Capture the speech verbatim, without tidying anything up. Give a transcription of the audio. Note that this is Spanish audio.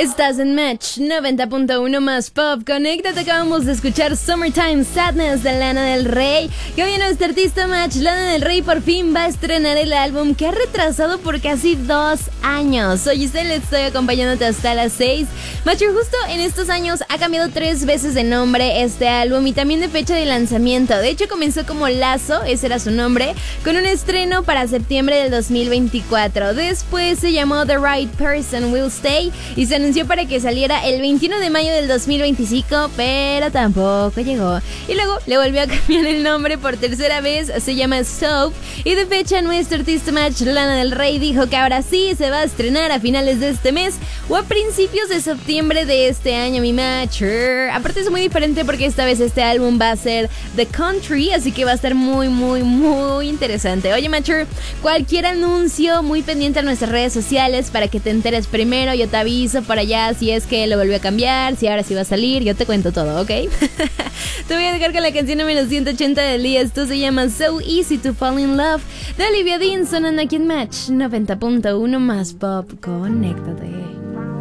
Estás en Match noventa punto uno más Pop. Conéctate, acabamos de escuchar Summertime Sadness de Lana del Rey. Que hoy nuestra artista Match, Lana del Rey, por fin va a estrenar el álbum que ha retrasado por casi dos años. Soy Giselle, estoy acompañándote hasta las seis. Match, justo en estos años ha cambiado tres veces de nombre este álbum y también de fecha de lanzamiento. De hecho, comenzó como Lazo, ese era su nombre, con un estreno para septiembre del dos mil veinticuatro. Después se llamó The Right Person Will Stay y se anunció para que saliera el veintiuno de mayo del dos mil veinticinco, pero tampoco llegó. Y luego le volvió a cambiar el nombre por tercera vez, se llama Soap, y de fecha nuestro artista Match, Lana del Rey, dijo que ahora sí se va a estrenar a finales de este mes o a principios de septiembre de este año, mi Match. Aparte es muy diferente porque esta vez este álbum va a ser The Country, así que va a estar muy, muy, muy interesante. Oye, Match, cualquier anuncio, muy pendiente a nuestras redes sociales para que te enteres primero. Yo te aviso para allá si es que lo volvió a cambiar, si ahora sí va a salir, yo te cuento todo, ¿ok? Te voy a dejar con la canción número ciento ochenta de Elías. Esto se llama So Easy to Fall in Love de Olivia Dean, sonando aquí en Match noventa punto uno más Pop. Conéctate.